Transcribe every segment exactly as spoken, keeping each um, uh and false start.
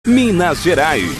Minas Gerais.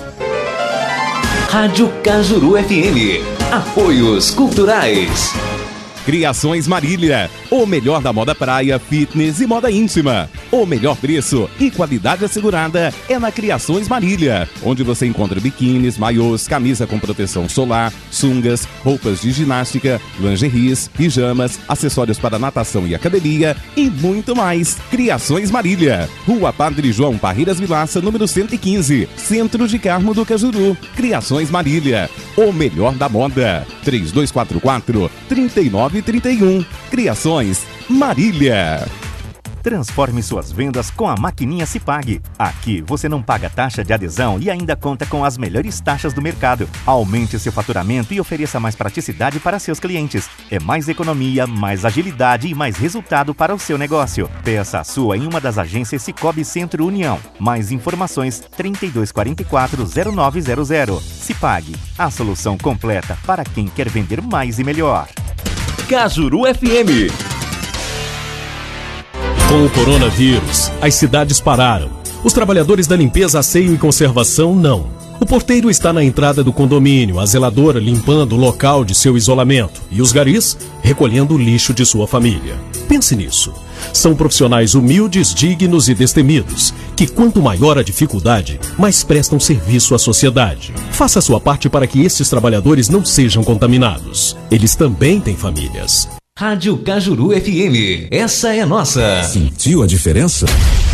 Rádio Cajuru F M. Apoios culturais. Criações Marília, o melhor da moda praia, fitness e moda íntima. O melhor preço e qualidade assegurada é na Criações Marília, onde você encontra biquínis, maiôs, camisa com proteção solar, sungas, roupas de ginástica, lingeries, pijamas, acessórios para natação e academia e muito mais. Criações Marília, Rua Padre João Parreiras Vilaça, número cento e quinze, Centro de Carmo do Cajuru. Criações Marília, o melhor da moda. três dois quatro quatro, três nove três um. Criações Marília. Transforme suas vendas com a maquininha Cipag. Aqui você não paga taxa de adesão e ainda conta com as melhores taxas do mercado. Aumente seu faturamento e ofereça mais praticidade para seus clientes. É mais economia, mais agilidade e mais resultado para o seu negócio. Peça a sua em uma das agências Cicobi Centro União. Mais informações trinta e dois quarenta e quatro, zero nove zero zero. Cipag, a solução completa para quem quer vender mais e melhor. Cajuru F M. Com o coronavírus, as cidades pararam. Os trabalhadores da limpeza, asseio e conservação, não. O porteiro está na entrada do condomínio, a zeladora limpando o local de seu isolamento e os garis recolhendo o lixo de sua família. Pense nisso. São profissionais humildes, dignos e destemidos, que quanto maior a dificuldade, mais prestam serviço à sociedade. Faça a sua parte para que esses trabalhadores não sejam contaminados. Eles também têm famílias. Rádio Cajuru F M. Essa é nossa. Sentiu a diferença?